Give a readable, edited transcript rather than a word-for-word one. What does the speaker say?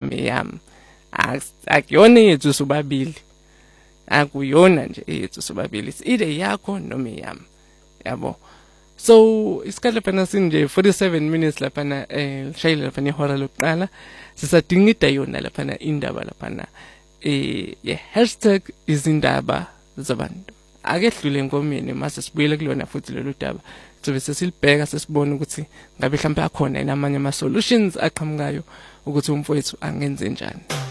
noma eyami. Akuyona yethu sobabili. Akuyona nje yethu sobabili. It's either yakho noma eyami. Yabo. So isikhathi lapha sinje 47 minutes lapha shayile lapha ihora lokuqala sisadingida yona lapha indaba lapha #izindaba zabantu akedlule engomeni mase sibuyele kulona futhi lolu daba sobe sesilibheka sesibona ukuthi ngabe mhlawumbe akhona amanye ama solutions aqhamukayo ukuthi umfowethu angenze njani.